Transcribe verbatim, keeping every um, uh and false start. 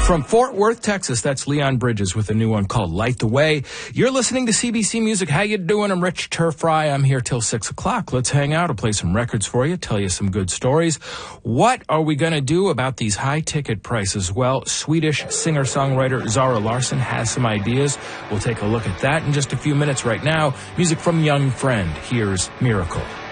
From Fort Worth, Texas, that's Leon Bridges with a new one called Light the Way. You're listening to C B C Music. How you doing? I'm Rich Turfry. I'm here till six o'clock. Let's hang out. I'll play some records for you, tell you some good stories. What are we going to do about these high ticket prices? Well, Swedish singer-songwriter Zara Larsson has some ideas. We'll take a look at that in just a few minutes. Right now, music from Young Friend. Here's Miracle.